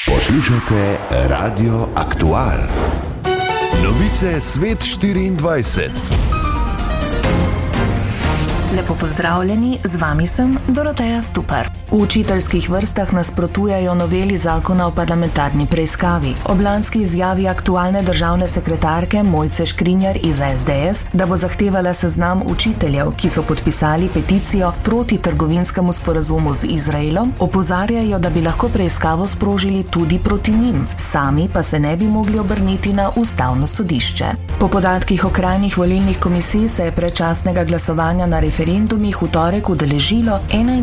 Poslušate Radio Aktual. Novice Svet 24. Lepo pozdravljeni, z vami sem Doroteja Stupar. V učiteljskih vrstah nasprotujejo noveli zakona o parlamentarni preiskavi. Ob lanski izjavi aktualne državne sekretarke Mojce Škrinjar iz SDS, da bo zahtevala seznam učiteljev, ki so podpisali peticijo proti trgovinskemu sporazumu z Izraelom, opozarjajo, da bi lahko preiskavo sprožili tudi proti njim, sami pa se ne bi mogli obrniti na ustavno sodišče. Po podatkih okrajnih volilnih komisij se je predčasnega glasovanja na referendumih v torek udeležilo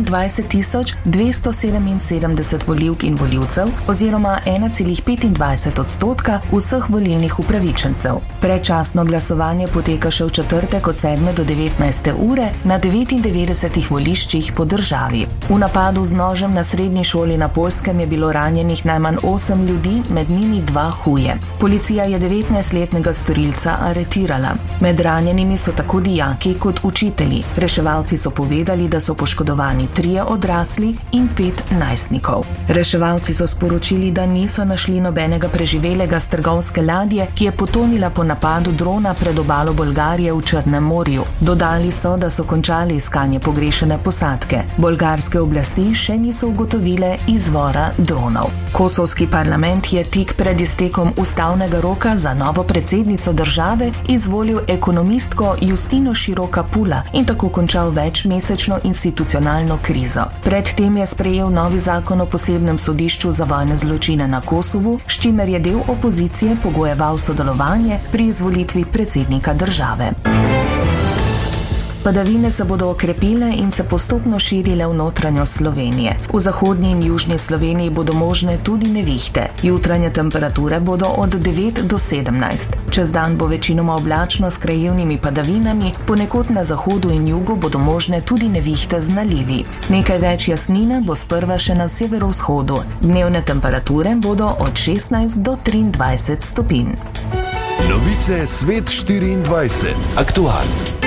21.277 volivk in volivcev oziroma 1,25% vseh volilnih upravičencev. Predčasno glasovanje poteka še v četrtek od 7 do 19. ure na 99 voliščih po državi. V napadu z nožem na srednji šoli na Poljskem je bilo ranjenih najmanj 8 ljudi, med njimi 2 huje. Policija je 19-letnega storilca aretirala. Med ranjenimi so tako dijaki kot učitelji. Reševalci so povedali, da so poškodovani 3 odrasli in 5 najstnikov. Reševalci so sporočili, da niso našli nobenega preživelega s trgovske ladje, ki je potonila po napadu drona pred obalo Bolgarije v Črnem morju. Dodali so, da so končali iskanje pogrešene posadke. Bolgarske oblasti še niso ugotovile izvora dronov. Kosovski parlament je tik pred iztekom ustavnega roka za novo predsednico države izvolil ekonomistko Justino Široka Pula in tako končal večmesečno institucionalno krizo. Predtem je sprejel novi zakon o posebnem sodišču za vojne zločine na Kosovu, s čimer je del opozicije pogojeval sodelovanje pri izvolitvi predsednika države. Padavine se bodo okrepile in se postopno širile v notranjost Slovenije. V zahodnji in južni Sloveniji bodo možne tudi nevihte. Jutranje temperature bodo od 9 do 17. Čez dan bo večinoma oblačno s krajevnimi padavinami, ponekod na zahodu in jugu bodo možne tudi nevihte z nalivi. Nekaj več jasnine bo sprva še na severovzhodu. Dnevne temperature bodo od 16 do 23 stopinj. Novice Svet 24. Aktual.